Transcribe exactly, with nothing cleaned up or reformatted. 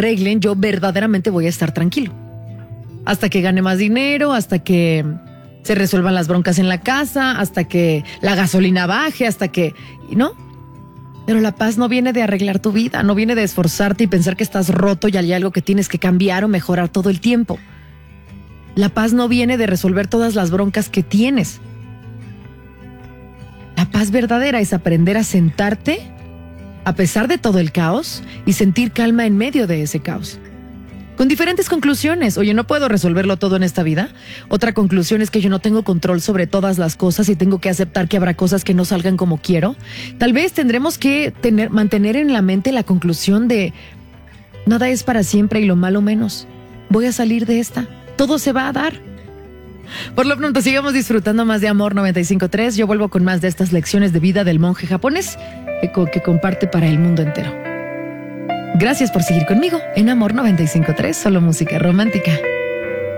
arreglen, yo verdaderamente voy a estar tranquilo. Hasta que gane más dinero, hasta que se resuelvan las broncas en la casa, hasta que la gasolina baje, hasta que... ¿no? Pero la paz no viene de arreglar tu vida, no viene de esforzarte y pensar que estás roto y hay algo que tienes que cambiar o mejorar todo el tiempo. La paz no viene de resolver todas las broncas que tienes. La paz verdadera es aprender a sentarte a pesar de todo el caos y sentir calma en medio de ese caos. Con diferentes conclusiones. Oye, no puedo resolverlo todo en esta vida. Otra conclusión es que yo no tengo control sobre todas las cosas y tengo que aceptar que habrá cosas que no salgan como quiero. Tal vez tendremos que tener, mantener en la mente la conclusión de nada es para siempre y lo malo menos. Voy a salir de esta. Todo se va a dar. Por lo pronto, sigamos disfrutando más de Amor noventa y cinco punto tres. Yo vuelvo con más de estas lecciones de vida del monje japonés que, que comparte para el mundo entero. Gracias por seguir conmigo en Amor noventa y cinco punto tres, solo música romántica.